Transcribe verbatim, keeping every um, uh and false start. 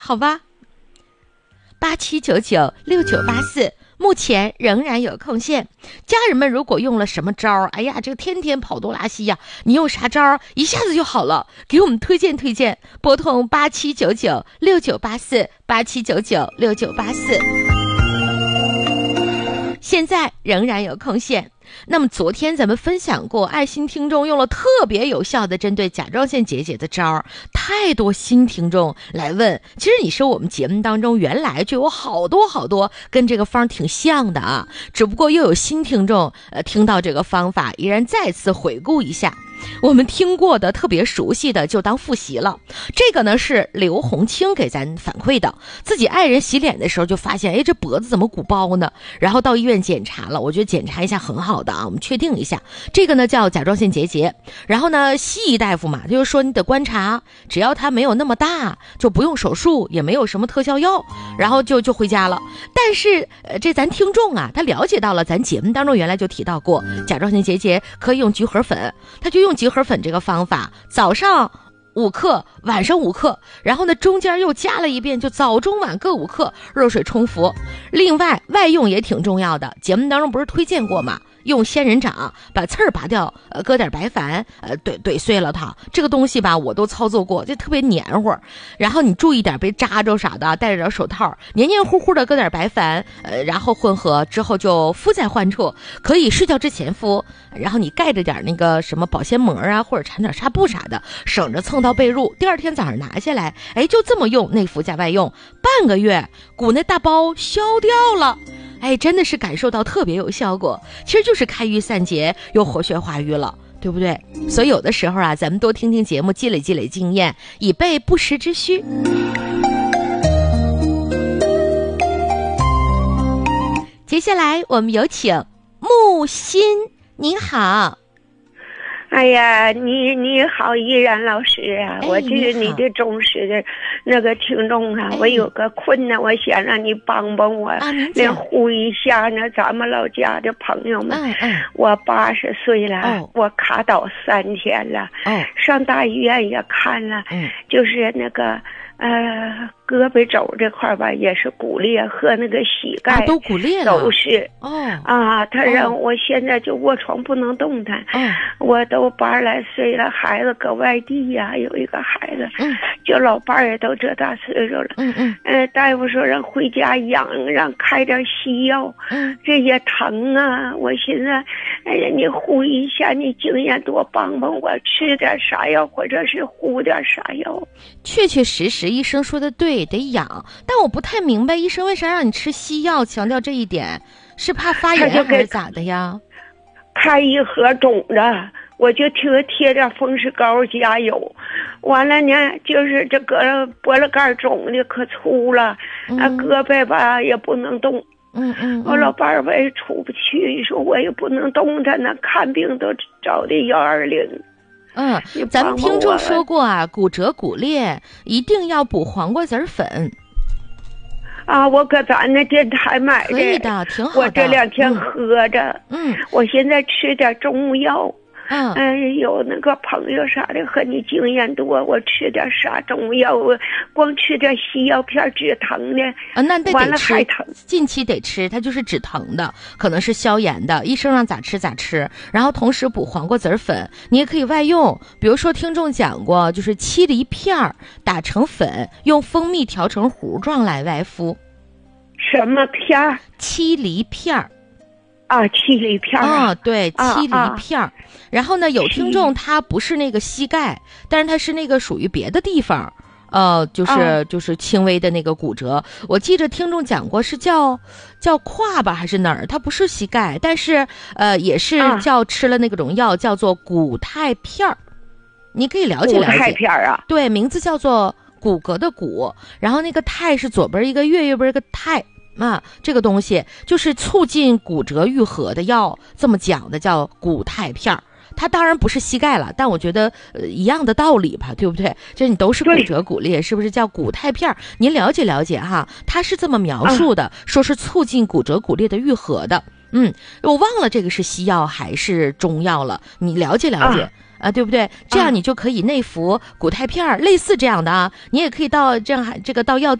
好吧？八七九九六九八四。目前仍然有空闲，家人们如果用了什么招，哎呀，这个天天跑多拉稀呀，你用啥招一下子就好了？给我们推荐推荐，拨通八七九九六九八四八七九九六九八四。现在仍然有空闲。那么昨天咱们分享过，爱心听众用了特别有效的针对甲状腺结节的招，太多新听众来问。其实你说我们节目当中原来就有好多好多跟这个方挺像的啊，只不过又有新听众呃听到这个方法，依然再次回顾一下。我们听过的特别熟悉的就当复习了。这个呢是刘红清给咱反馈的，自己爱人洗脸的时候就发现，哎，这脖子怎么鼓包呢？然后到医院检查了，我觉得检查一下很好的啊，我们确定一下，这个呢叫甲状腺结节。然后呢，西医大夫嘛，就是说你得观察，只要它没有那么大，就不用手术，也没有什么特效药，然后就就回家了。但是呃，这咱听众啊，他了解到了，咱节目当中原来就提到过，甲状腺结节可以用菊核粉，他就用菊核粉这个方法，早上五克，晚上五克，然后呢中间又加了一遍，就早中晚各五克，热水冲服。另外外用也挺重要的，节目当中不是推荐过吗？用仙人掌把刺儿拔掉，呃，搁点白矾，呃，怼怼碎了它。这个东西吧，我都操作过，就特别黏糊。然后你注意点，别扎着啥的，戴着点手套，黏黏糊糊的，搁点白矾，呃，然后混合之后就敷在患处，可以睡觉之前敷。然后你盖着点那个什么保鲜膜啊，或者缠点纱布啥的，省着蹭到被褥。第二天早上拿下来，哎，就这么用，内服加外用，半个月鼓那大包消掉了。哎，真的是感受到特别有效果，其实就是开瘀散结又活血化瘀了，对不对？所以有的时候啊，咱们多听听节目，积累积累经验，以备不时之需。接下来我们有请木心，您好。 哎呀，你你好，依然老师啊， 哎、 我这是你的忠实的那个听众啊，哎、我有个困难，我想让你帮帮我，来呼一下呢，咱们老家的朋友们。 嗯嗯， 我八十岁了， 哦、 我卡倒三天了， 哦， 上大医院也看了， 嗯， 就是那个呃。胳膊肘这块吧也是骨裂和那个膝盖、啊、 都骨裂了， 都是哦啊，他让我现在就卧床不能动弹， 哦、 我都八十来岁了，孩子搁外地呀、啊，有一个孩子， 嗯， 就老伴儿也都这大岁数了， 嗯嗯， 呃，大夫说让回家养，让开点西药， 嗯， 这也疼啊，我寻思，哎呀，你呼一下，你经验多帮帮我，吃点啥药或者是呼点啥药。 确确实实，医生说的对。得养，但我不太明白医生为啥让你吃西药，强调这一点，是怕发炎还是咋的呀？ 开一盒肿着，我就贴贴点风湿膏加油，完了呢，就是这个脖子盖肿的可粗了，嗯、啊，胳膊吧也不能动。 嗯嗯， 我老伴儿我也出不去，说我也不能动弹呢，看病都找的幺二零。 嗯，咱们听众说过啊，骨折骨裂一定要补黄瓜籽粉。 啊，我搁咱那电台买的， 可以的，挺好的。 我这两天喝着， 嗯， 我现在吃点中药。 嗯， 哎，有那个朋友啥的和你经验多，我吃点啥中药，我光吃点西药片止疼的啊，那得完了吃还疼， 近期得吃，它就是止疼的，可能是消炎的，医生让咋吃咋吃，然后同时补黄瓜籽粉，你也可以外用，比如说听众讲过，就是七梨片儿打成粉，用蜂蜜调成糊状来外敷。 什么片儿？ 七梨片儿。 啊，七梨片啊、 哦，对，七梨片儿、啊。然后呢，有听众他不是那个膝盖，但是他是那个属于别的地方，呃，就是、啊、就是轻微的那个骨折。我记着听众讲过是叫叫胯吧还是哪儿，他不是膝盖，但是呃也是叫吃了那种药、啊、叫做骨肽片儿，你可以了解了解。 骨肽片啊， 对，名字叫做骨骼的骨，然后那个肽是左边一个月，右边一个肽。啊，这个东西就是促进骨折愈合的药，这么讲的叫骨肽片儿。它当然不是膝盖了，但我觉得呃一样的道理吧，对不对？就是你都是骨折骨裂，是不是叫骨肽片儿？您了解了解哈，它是这么描述的，啊、说是促进骨折骨裂的愈合的。嗯，我忘了这个是西药还是中药了，你了解了解。啊啊，对不对？这样你就可以内服骨肽片儿，类似这样的啊。你也可以到这样还这个到药店。